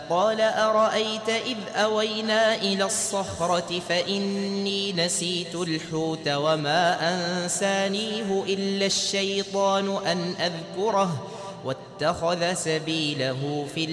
قال أرأيت إذ أوينا إلى الصخرة فإني نسيت الحوت وما أنسانيه إلا الشيطان أن أذكره واتخذ سبيله في